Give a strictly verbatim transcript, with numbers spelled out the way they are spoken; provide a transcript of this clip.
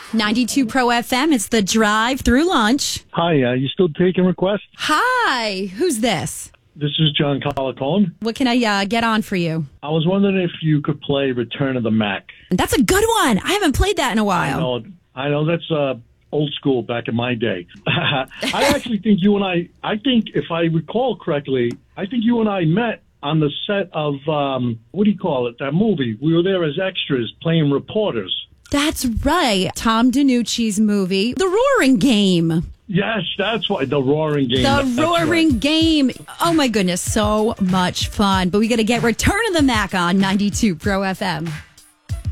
ninety-two Pro F M. It's the drive through lunch. Hi, uh, you still taking requests? Hi, who's this? This is John Colacone. What can I uh, get on for you? I was wondering if you could play Return of the Mac. That's a good one. I haven't played that in a while. I know, I know that's uh, old school back in my day. I actually think you and I, I think if I recall correctly, I think you and I met on the set of, um, what do you call it, that movie. We were there as extras playing reporters. That's right. Tom DiNucci's movie, The Roaring Game. Yes, that's why. The Roaring Game. The that's Roaring right. Game. Oh, my goodness. So much fun. But we got to get Return of the Mac on ninety-two Pro F M.